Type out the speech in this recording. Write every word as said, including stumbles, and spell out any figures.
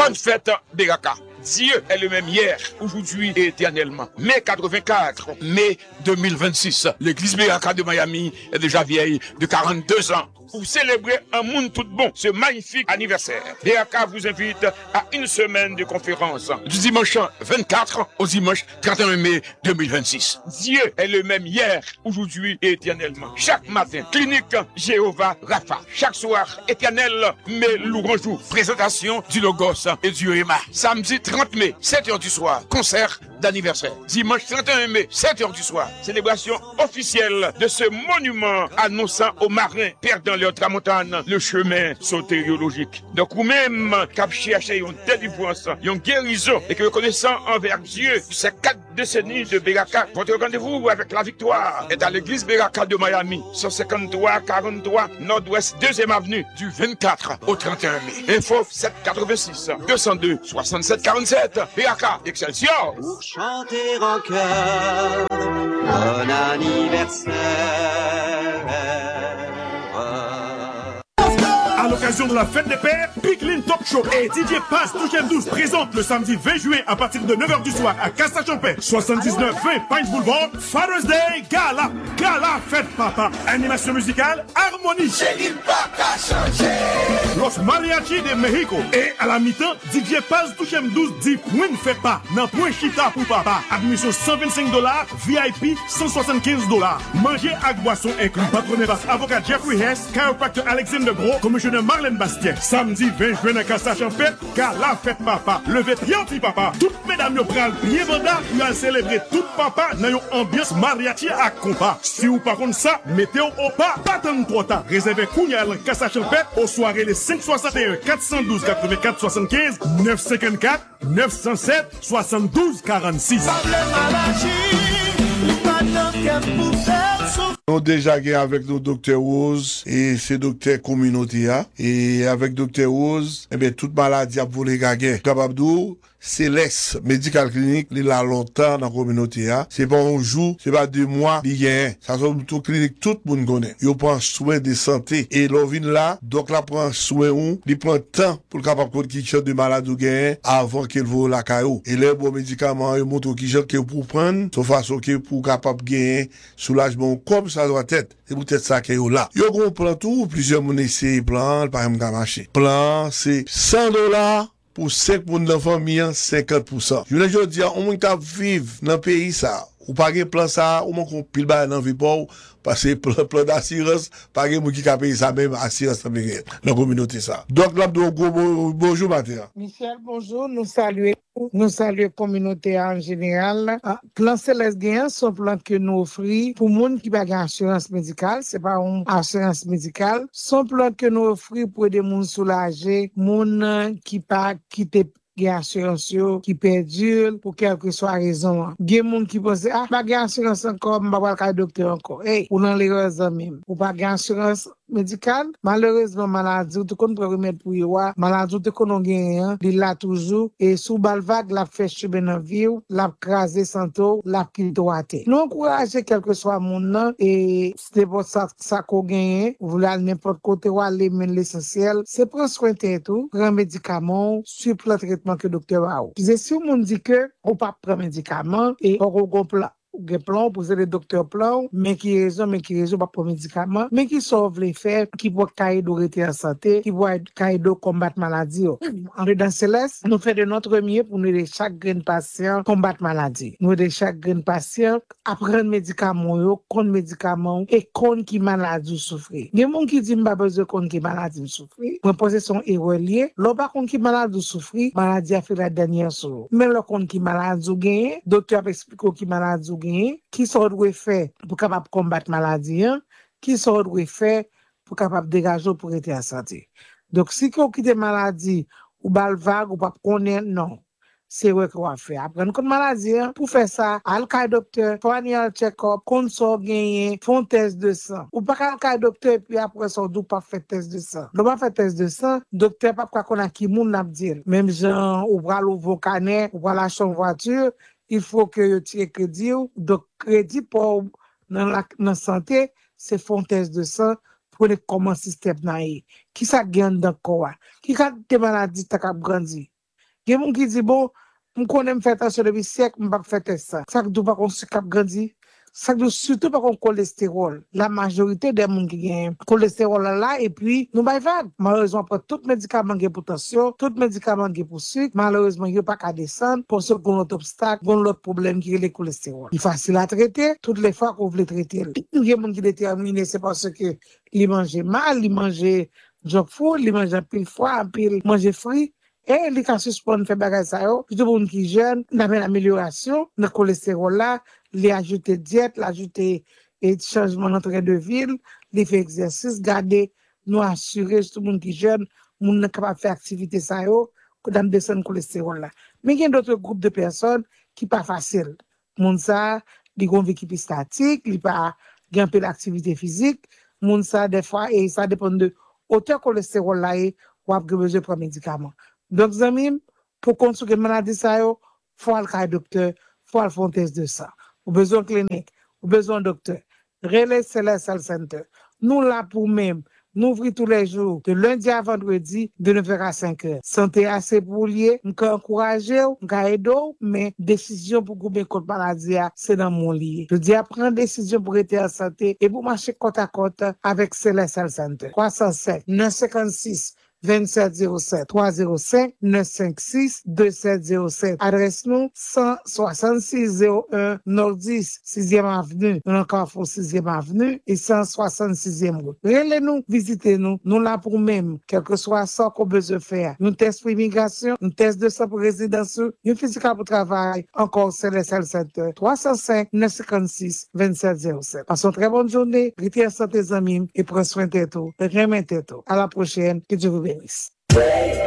Bonne fête, Beraka. Dieu est le même hier, aujourd'hui et éternellement. mai quatre-vingt-quatre, mai deux mille vingt-six. L'église Beraka de Miami est déjà vieille de quarante-deux ans. Pour célébrer un monde tout bon, ce magnifique anniversaire, Beraka vous invite à une semaine de conférence du dimanche vingt-quatre au dimanche trente et un mai deux mille vingt-six. Dieu est le même hier, aujourd'hui et éternellement. Chaque matin, clinique Jéhovah Rapha. Chaque soir, éternel, mais louange. Présentation du Logos et du Rhéma. Samedi trente mai, sept heures du soir, concert d'anniversaire. Dimanche trente et un mai, sept heures du soir, célébration officielle de ce monument annonçant aux marins perdant leur tramontane le chemin sotériologique. Donc, ou même, cap chercher une délivrance, une guérison et que reconnaissant envers Dieu ces quatre décennies de Beraka, votre rendez-vous avec la victoire est à l'église Beraka de Miami, cent cinquante-trois quarante-trois Nord-Ouest deuxième avenue, du vingt-quatre au trente et un mai. Info sept cent quatre-vingt-six deux cent deux soixante-sept quarante-sept. Beraka, Excelsior! Pour chanter en cœur, bon anniversaire. À l'occasion de la fête des pères, Piglin Talk Show et D J Paz Touchen douze présentent le samedi vingt juin à partir de neuf heures du soir à Casa-Champagne, soixante-dix-neuf vingt Pines Boulevard, Father's Day Gala. Gala Fête Papa. Animation musicale, harmonie. Los Mariachi de Mexico. Et à la mi-temps, D J Paz Touchen douze dit Point fait pas. Nan Point Chita pour papa. Admission cent vingt-cinq dollars, V I P cent soixante-quinze dollars. Manger avec boisson inclus. Patronné par avocat Jeffrey Hess, chiropracteur Alexandre Gros, commissionnaire Marlène Bastien. Samedi vingt juin à Casa-Champagne, car la fête papa. Levez bien petit papa. Toutes mesdames yo pral bien banda, yo a célébrer tout papa dans une ambiance mariachi à compas. Si vous par contre ça, mettez au pas, pas tant trop tard. Réservez Kounia à Casa-Champagne aux soirées les cinq cent soixante et un quatre cent douze quatre-vingt-quatre soixante-quinze neuf cent cinquante-quatre neuf cent sept soixante-douze quarante-six. Nous déjà gagné avec nous docteur Rose et c'est docteur communauté et avec docteur Rose eh bien toute maladie a volé gagner capable d'où Céleste Medical Clinic, il a longtemps dans la communauté. C'est pas un jour, c'est pas deux mois, il y a ça sont tout clinique, tout le monde connaît. Il prend soin de santé. Et l'on vient là, donc là prend soin où, il prend temps pour capable de qui de malade ou gain avant qu'il voit la caillou. Et les bons médicaments, ils montrent qui que pour prendre, de façon que pour capable gagner soulagement comme ça doit être. C'est peut-être ça qu'il y a là. Il y a un plan tout, plusieurs monnaies essayent plan, par exemple, marché. Plan, c'est cent dollars. Pour cinq pour une famille, cinquante pour cent. Je veux dire, on peut vivre dans le pays, ça. Ou pas de plan, ça, ou on pile bas dans la vie pour, parce que plan, plan d'assurance, pas de monde qui a payé ça même, assurance dans la communauté, ça. Donc, là, bonjour, Mathieu. Michel, bonjour. Nous saluons, nous saluons la communauté en général. Ah, plan Céleste Gain, son plan que nous offrons pour les gens qui n'ont pas d'assurance médicale, c'est pas une assurance médicale. Son plan que nous offrons pour aider les gens soulager, les gens qui pas quitter gen assurance yo qui perdure pour quelle que soit raison. Gen moun qui pense ah pas gen assurance encore, m'pa pas ka docteur encore. Hey, ou nan l'erreur même. Ou pas gen assurance médicale, malheureusement maladie tout kon prend remède pour yo, maladie te kon gen, il là toujours et sous balvague la fait chemin dans vie, la craser santo, la kiltoate. Nous encourager quel que soit moun nan et c'est pour ça ça qu'on gagne, vous la n'importe côté ou aller men l'essentiel, c'est prendre soin de tout, prendre médicaments, suivre le traitement que docteur a. Si si on dit que on pas prendre médicaments et on go plan des plans pour les docteurs plans mais qui raison mais qui raison pas pour médicaments mais qui sauve les faits qui pour cailler de rester en santé qui pour cailler de combattre maladie en dedans Céleste nous fait de notre mieux pour nous aider chaque jeune patient combattre maladie nous aider chaque jeune patient apprendre médicaments yo contre médicaments et contre qui maladie souffrir il y a monde qui dit pas besoin contre qui maladie souffrir pour poser son erreur lié l'on pas contre qui maladie souffrir maladie a fait la dernière chose mais le contre qui maladie gagne docteur explique qui maladie qui sont doit faire pour capable combattre maladie hein? Qui sont doit faire pour capable dégager pour être en santé. Donc si qu'on quitte maladie ou balvague ou pas connaître non c'est vrai qu'on va faire après une maladie hein? Pour faire ça al ka docteur faut aller al check-up consort gagner font test de sang ou pas al ka docteur puis après ça ou pas faire test de sang non pas faire test de sang docteur pas quoi connait qui moun n'a dire même gens ou bral ou vocanet ou bral acheter une voiture il faut que tu aies crédit. Donc, crédit pour dans la dans santé, c'est fontaine de sang pour les comment système naï. Qui ça gagne dans quoi? Qui a des maladies qui a grandi? Il y a des gens qui disent, bon, je connais me faire attention depuis siècle, je ne vais pas faire ça. Ça ne doit pas qu'on se cap grandi. Ça ne doit surtout pas qu'on cholestérol. La majorité des gens qui ont cholestérol là, et puis, nous pas vague. Malheureusement, pour tout médicament qui est pour tension, tout médicament qui est pour sucre, malheureusement, il n'y a pas qu'à descendre pour ceux qui ont l'autre obstacle, qui ont l'autre problème qui est le cholestérol. Il est facile à traiter, toutes les fois qu'on veut traiter. Il y a des gens qui déterminent, c'est parce que ils mangent mal, ils mangent junk food, ils mangent un pile froid, un pile manger frit. Et les cas suspendent faire bagay ça yo, plutôt pour qui jeune, n'a une amélioration dans le cholestérol là, les ajouter diète, l'ajouter et changement d'entrain de ville, les faire exercice, garder nous assurer tout le monde qui jeune, moun n'a capable faire activité ça yo, que dans descendre cholestérol là. Mais il y a d'autres groupes de personnes qui pas facile. Moun ça, ils ont vécu statique, ils pas gain peu d'activité physique, moun ça des fois et ça dépend de hauteur cholestérol là et ou a besoin de prendre médicament. Donc, amis, pour construire une maladie, il faut aller à un docteur, il faut aller faire un test de ça. Ou besoin de clinique, ou besoin de docteur. Relais Céleste Health Center. Nous là pour même, nous ouvrons tous les jours, de lundi à vendredi, de neuf heures à cinq heures. Santé assez pour lier, nous encourager, nous aider, mais décision pour couper contre maladie, c'est dans mon lit. Je dis à prendre décision pour être en santé et pour marcher côte à côte avec Céleste Health Center. trois cent sept, neuf cent cinquante-six, vingt-sept zéro sept, trois zéro cinq, neuf cinq six, deux sept zéro sept. Adresse nous cent soixante-six zéro un Nord dix, sixième avenue. Nous encore pour sixième avenue et cent soixante-sixième route. Relez-nous, visitez-nous. Nous là pour même, quel que soit ça qu'on besoin faire. Nous test pour immigration, nous test de ça pour résidence, nous physical pour travail. Encore Céleste Health Center, trois cent cinq, neuf cent cinquante-six, vingt-sept zéro sept. Passons une très bonne journée. Restez en santé, amis, et prenez soin de tout. Remettez tout. À la prochaine. Que Dieu vous bénisse.